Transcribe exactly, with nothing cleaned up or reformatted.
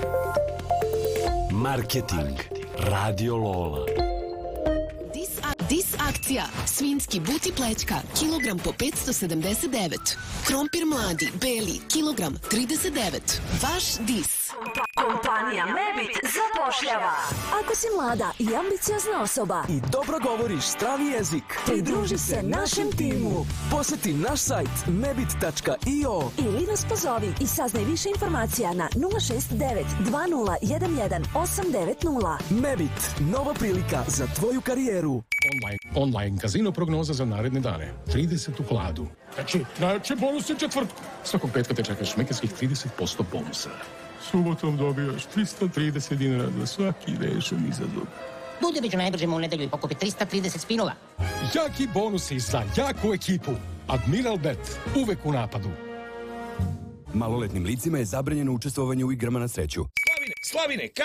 Marketing. Radio Lola. Dis akcija. Svinjski buti plećka, kilogram po petsto sedamdeset devet. Krompir mladi, beli, kilogram trideset devet. Vaš Dis. Kompanija Mebit zapošljava. Ako si mlada i ambiciozna osoba i dobro govoriš strani jezik, pridruži se našem timu. Poseti naš sajt mebit tačka io ili nas pozovi i saznaj više informacija na nula šest devet dva nula jedan jedan osam devet nula. Mebit, nova prilika za tvoju karijeru. Online, online kazino prognoza za naredne dane. trideset u hladu. Znači, najjače bonusi četvrtku. Svakog petka te čekaš mekanskih trideset posto bonusa. Subotom dobijaš trista trideset dinara za svaki rešen izazov. Budi među najbržima u nedelju i pokupi trista trideset spinova. Jaki bonusi za jaku ekipu. Admiral Bet, uvek u napadu. Maloletnim licima je zabranjeno učestvovanje u igrama na sreću. Slavine, Slavine,